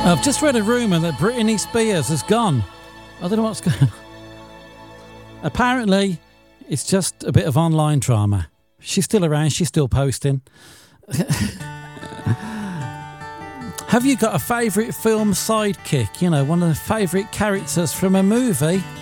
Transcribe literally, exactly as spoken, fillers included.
I've just read a rumour that Britney Spears has gone. I don't know what's going on. Apparently, it's just a bit of online drama. She's still around. She's still posting. Have you got a favourite film sidekick? You know, one of the favourite characters from a movie?